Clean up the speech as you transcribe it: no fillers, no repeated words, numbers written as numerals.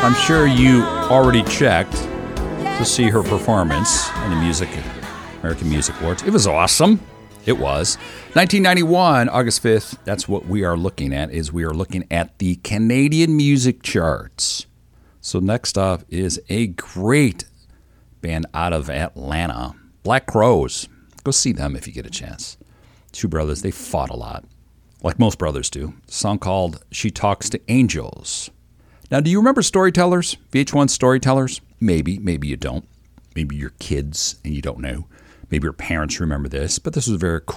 I'm sure you already checked to see her performance in the American Music Awards. It was awesome. It was. 1991, August 5th, that's what we are looking at, is we are looking at the Canadian music charts. So next up is a great band out of Atlanta, Black Crowes. Go see them if you get a chance. Two brothers, they fought a lot, like most brothers do. A song called She Talks to Angels. Now, do you remember Storytellers? VH1 Storytellers? Maybe you don't. Maybe you're kids and you don't know. Maybe your parents remember this, but this was a very